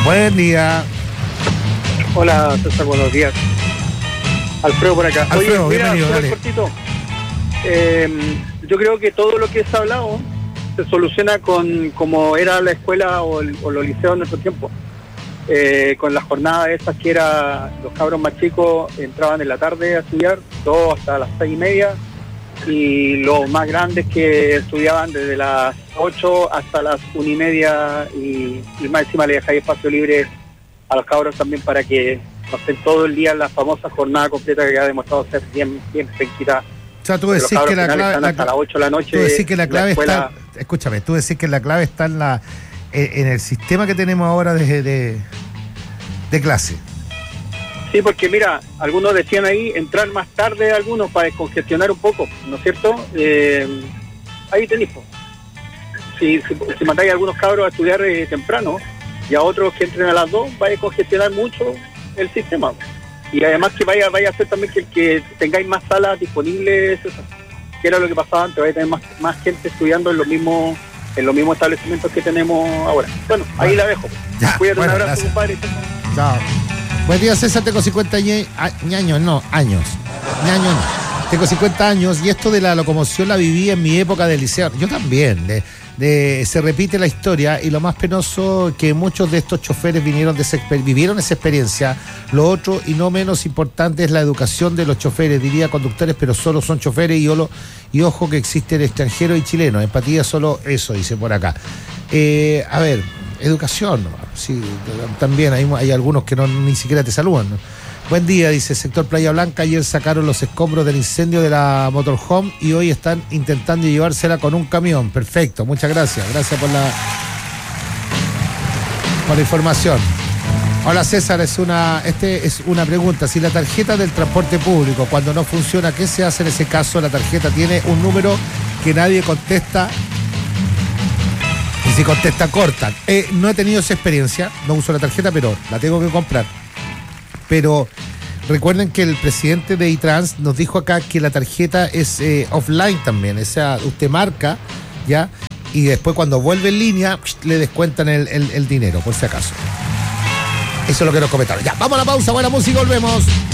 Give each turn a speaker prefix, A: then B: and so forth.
A: Buen día.
B: Hola, César, buenos días. Alfredo por acá.
A: Alfredo,
B: Oye, mira,
A: bienvenido,
B: súper cortito. Yo creo que todo lo que se ha hablado se soluciona con como era la escuela o los liceos en nuestro tiempo. Con las jornadas esas que era, los cabros más chicos entraban en la tarde a estudiar, todos hasta las 6:30, y los más grandes que estudiaban desde las 8 hasta las 1:30, y más encima le dejáis espacio libre a los cabros también para que no estén todo el día en la famosa jornada completa que ha demostrado ser bien penquita.
A: O sea, tú decís que la clave
B: hasta las 8 de la noche.
A: Tú decís que la clave
B: escuela...
A: está. Escúchame, tú decís que la clave está en el sistema que tenemos ahora de clase.
B: Sí, porque mira, algunos decían ahí entrar más tarde, algunos para descongestionar un poco, ¿no es cierto? Ahí tenéis. Si mandáis a algunos cabros a estudiar temprano y a otros que entren a las 2, va a descongestionar mucho el sistema. Y además que vaya a hacer también que tengáis más salas disponibles, que era lo que pasaba antes, vaya a tener más gente estudiando en los mismos establecimientos que tenemos ahora. Bueno, ahí la dejo.
A: Ya,
B: Cuídate,
A: bueno,
B: un abrazo,
A: gracias.
B: compadre.
A: Chao. Buen día, César. Tengo 50 años. Tengo 50 años y esto de la locomoción la viví en mi época de liceo. Yo también. Se repite la historia, y lo más penoso que muchos de estos choferes vivieron esa experiencia. Lo otro y no menos importante es la educación de los choferes, diría conductores, pero solo son choferes, y ojo que existen extranjeros y chilenos. Empatía solo eso, dice por acá. A ver, educación, sí, también hay algunos que ni siquiera te saludan, ¿no? Buen día, dice sector Playa Blanca. Ayer sacaron los escombros del incendio de la motorhome y hoy están intentando llevársela con un camión. Perfecto, muchas gracias. Gracias por la información. Hola, César, es una pregunta. Si la tarjeta del transporte público, cuando no funciona, ¿qué se hace en ese caso? La tarjeta tiene un número que nadie contesta, y si contesta, cortan. No he tenido esa experiencia, no uso la tarjeta, pero la tengo que comprar. Pero recuerden que el presidente de iTrans nos dijo acá que la tarjeta es offline también. O sea, usted marca, ¿ya? Y después cuando vuelve en línea, le descuentan el dinero, por si acaso. Eso es lo que nos comentaron. Ya, vamos a la pausa, buena música, volvemos.